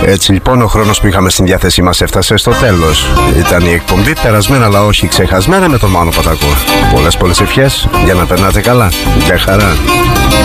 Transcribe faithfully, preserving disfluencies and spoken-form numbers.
Έτσι λοιπόν ο χρόνος που είχαμε στην διάθεσή μας έφτασε στο τέλος. Ήταν η εκπομπή περασμένα αλλά όχι ξεχασμένα με τον Μάνο Πατακό. Πολλές πολλές ευχές για να περνάτε καλά. Γεια χαρά.